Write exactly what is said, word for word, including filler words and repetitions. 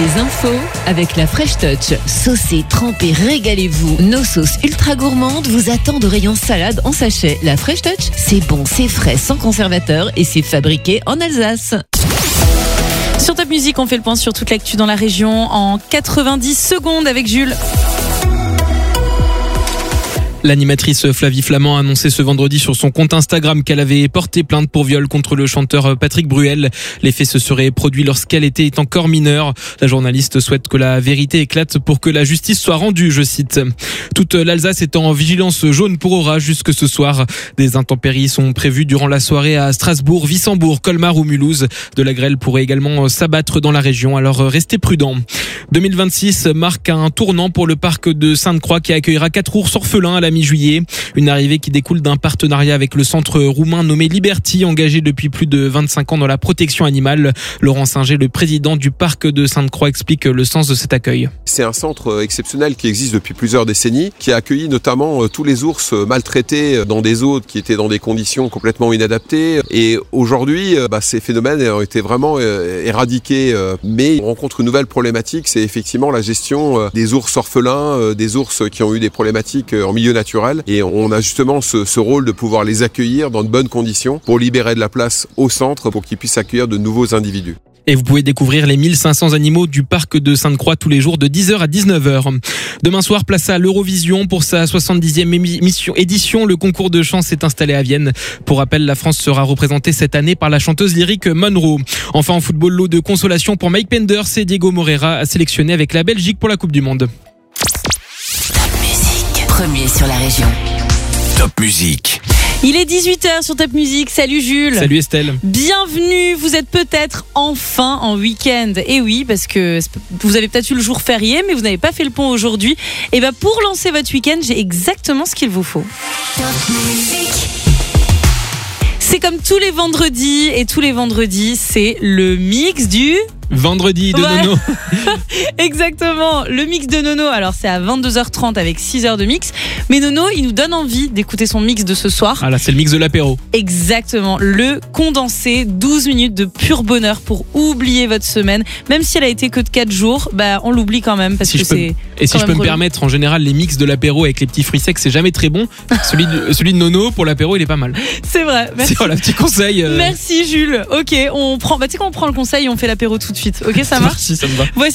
Les infos avec la Fresh Touch. Saucez, trempez, régalez-vous. Nos sauces ultra gourmandes vous attendent au rayon salade en sachet. La Fresh Touch, c'est bon, c'est frais, sans conservateur et c'est fabriqué en Alsace. Sur Top Music, on fait le point sur toute l'actu dans la région en quatre-vingt-dix secondes avec Jules. L'animatrice Flavie Flament a annoncé ce vendredi sur son compte Instagram qu'elle avait porté plainte pour viol contre le chanteur Patrick Bruel. Les faits se seraient produits lorsqu'elle était encore mineure. La journaliste souhaite que la vérité éclate pour que la justice soit rendue, je cite. Toute l'Alsace est en vigilance jaune pour orage jusque ce soir. Des intempéries sont prévues durant la soirée à Strasbourg, Wissembourg, Colmar ou Mulhouse. De la grêle pourrait également s'abattre dans la région, alors restez prudents. deux mille vingt-six marque un tournant pour le parc de Sainte-Croix qui accueillera quatre ours orphelins à la mi-juillet. Une arrivée qui découle d'un partenariat avec le centre roumain nommé Liberty, engagé depuis plus de vingt-cinq ans dans la protection animale. Laurent Singer, le président du parc de Sainte-Croix, explique le sens de cet accueil. C'est un centre exceptionnel qui existe depuis plusieurs décennies, qui a accueilli notamment tous les ours maltraités dans des eaux qui étaient dans des conditions complètement inadaptées. Et aujourd'hui, bah, ces phénomènes ont été vraiment éradiqués. Mais on rencontre une nouvelle problématique, c'est effectivement la gestion des ours orphelins, des ours qui ont eu des problématiques en milieu naturel. Et on a justement ce, ce rôle de pouvoir les accueillir dans de bonnes conditions pour libérer de la place au centre pour qu'ils puissent accueillir de nouveaux individus. Et vous pouvez découvrir les mille cinq cents animaux du parc de Sainte-Croix tous les jours de dix heures à dix-neuf heures. Demain soir, place à l'Eurovision pour sa soixante-dixième émission, édition. Le concours de chant s'est installé à Vienne. Pour rappel, la France sera représentée cette année par la chanteuse lyrique Monroe. Enfin, en football, lot de consolation pour Mike Penders et Diego Moreira a sélectionné avec la Belgique pour la Coupe du Monde. Top Music, premier sur la région. Top Music. Il est dix-huit heures sur Top Music. Salut Jules. Salut Estelle. Bienvenue. Vous êtes peut-être enfin en week-end. Et oui, parce que vous avez peut-être eu le jour férié, mais vous n'avez pas fait le pont aujourd'hui. Et bien, pour lancer votre week-end, j'ai exactement ce qu'il vous faut. Top Music. C'est comme tous les vendredis. Et tous les vendredis, c'est le mix du... Vendredi de ouais. Nono. Exactement, le mix de Nono. Alors c'est à vingt-deux heures trente avec six heures de mix. Mais Nono, il nous donne envie d'écouter son mix de ce soir. Ah là, c'est le mix de l'apéro. Exactement, le condensé, douze minutes de pur bonheur pour oublier votre semaine. Même si elle a été que de quatre jours, bah, on l'oublie quand même parce si que peux, c'est. Et si je peux me permettre, en général, les mix de l'apéro avec les petits fruits secs, c'est jamais très bon. Celui de, celui de Nono, pour l'apéro, il est pas mal. C'est vrai, merci. C'est voilà, petit conseil. Euh... Merci Jules. Ok, on prend, bah, tu sais qu'on prend le conseil et on fait l'apéro tout de suite. Ok, ça marche. Merci, ça me va. Voici